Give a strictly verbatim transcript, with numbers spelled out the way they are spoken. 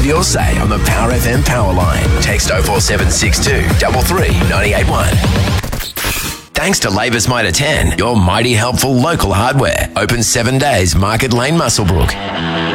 Have your say on the Power F M Power Line. Text oh four seven six two, three three, nine eight one. Thanks to Labour's Mitre ten, your mighty helpful local hardware. Open seven days, Market Lane, Muswellbrook.